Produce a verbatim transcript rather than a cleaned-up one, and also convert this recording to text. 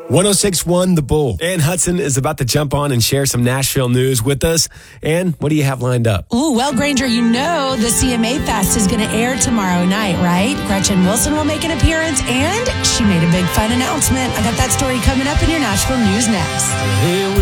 one oh six point one The Bull. Ann Hudson is about to jump on and share some Nashville news with us. Ann, what do you have lined up? Ooh, well, Granger, you know the C M A Fest is going to air tomorrow night, right? Gretchen Wilson will make an appearance, and she made a big fun announcement. I got that story coming up in your Nashville news next. Here we